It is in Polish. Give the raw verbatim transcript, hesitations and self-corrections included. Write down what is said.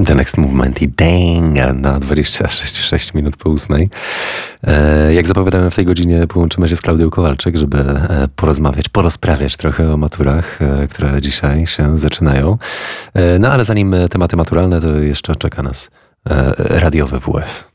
The Next Movement i Dang na dwadzieścia sześć minut po ósmej. Jak zapowiadałem, w tej godzinie połączymy się z Klaudią Kowalczyk, żeby porozmawiać, porozprawiać trochę o maturach, które dzisiaj się zaczynają. No ale zanim tematy maturalne, to jeszcze czeka nas radiowy W F.